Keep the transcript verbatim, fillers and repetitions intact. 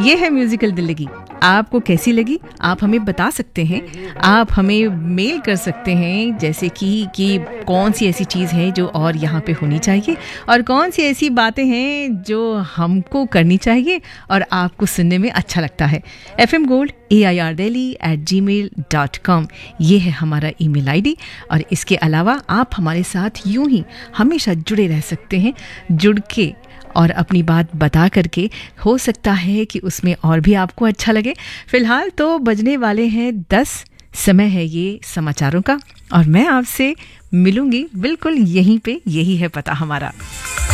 ये है म्यूजिकल दिल्लगी। आपको कैसी लगी आप हमें बता सकते हैं। आप हमें मेल कर सकते हैं जैसे कि कि कौन सी ऐसी चीज़ है जो और यहाँ पे होनी चाहिए और कौन सी ऐसी बातें हैं जो हमको करनी चाहिए और आपको सुनने में अच्छा लगता है। F M gold A I R Delhi eight ji mail dot com ये है हमारा ईमेल आईडी। और इसके अलावा आप हमारे साथ यूं ही हमेशा जुड़े रह सकते हैं, जुड़ के और अपनी बात बता करके। हो सकता है कि उसमें और भी आपको अच्छा लगे। फिलहाल तो बजने वाले हैं दस, समय है ये समाचारों का और मैं आपसे मिलूंगी बिल्कुल यहीं पे। यही है पता हमारा।